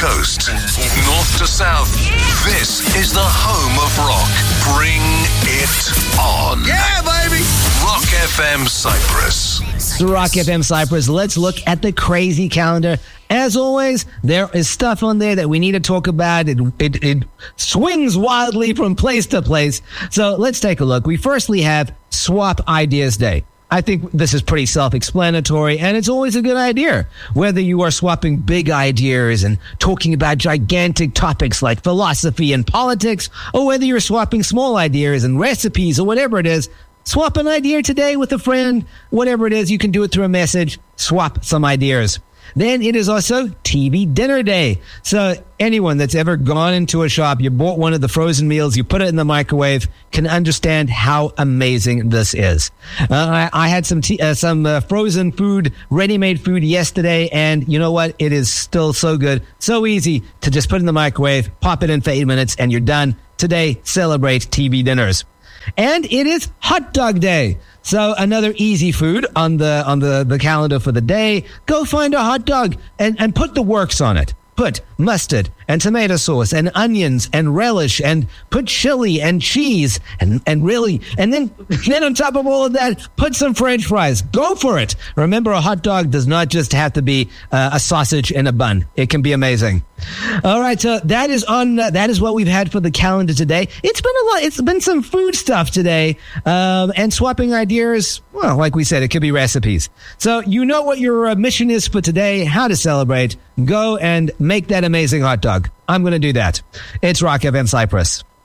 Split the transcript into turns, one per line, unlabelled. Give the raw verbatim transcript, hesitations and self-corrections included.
coast, north to south, this is the home of rock. Bring it on.
Yeah, baby!
Rock F M Cyprus.
It's Rock F M Cyprus. Let's look at the crazy calendar. As always, there is stuff on there that we need to talk about. It, it, it swings wildly from place to place. So let's take a look. We firstly have Swap Ideas Day. I think this is pretty self-explanatory, and it's always a good idea. Whether you are swapping big ideas and talking about gigantic topics like philosophy and politics, or whether you're swapping small ideas and recipes or whatever it is, swap an idea today with a friend. Whatever it is, you can do it through a message. Swap some ideas. Then it is also T V Dinner Day. So anyone that's ever gone into a shop, you bought one of the frozen meals, you put it in the microwave, can understand how amazing this is. Uh, I, I had some t- uh, some uh, frozen food, ready-made food yesterday, and you know what? It is still so good, so easy to just put in the microwave, pop it in for eight minutes, and you're done. Today, celebrate T V dinners. And it is Hot Dog Day. So another easy food on the on the, the calendar for the day. Go find a hot dog and, and put the works on it. Put mustard and tomato sauce and onions and relish and put chili and cheese and, and really, and then, then on top of all of that, put some French fries. Go for it. Remember, a hot dog does not just have to be uh, a sausage and a bun. It can be amazing. All right, so that is on. Uh, that is what we've had for the calendar today. It's been a lot. It's been some food stuff today, um, and swapping ideas. Well, like we said, it could be recipes. So you know what your uh, mission is for today. How to celebrate. Go and make that amazing hot dog. I'm going to do that. It's Rock F M Cyprus.